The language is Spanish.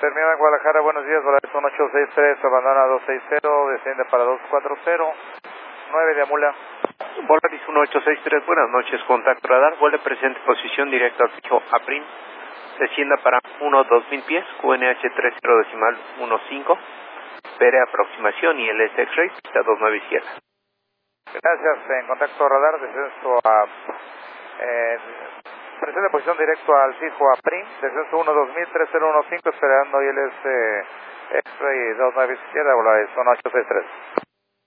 Terminada en Guadalajara, buenos días, Volaris 1863, abandona 260, desciende para 240, 9 de Amula. Volaris 1863, buenas noches, contacto radar, vuelo presente, posición directa al fijo APRIM, descienda para 1-2000 pies, QNH 30.15, espere aproximación y el X-Ray, pista 29 izquierda. Gracias, en contacto radar, descenso a... presente posición directo al fijo APRIM, descenso 1-2000, 3015, esperando ILS X-Ray 29 izquierda, Volaris 1863.